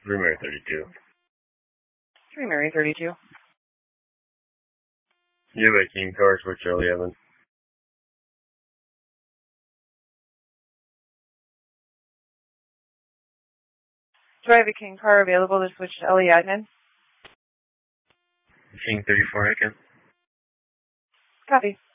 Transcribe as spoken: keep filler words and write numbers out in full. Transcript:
Three Mary thirty-two. Three Mary thirty-two. You have a king car, switch Ellie Evans. Do I have a king car available to switch to Ellie Admin? King thirty-four, I can. Copy.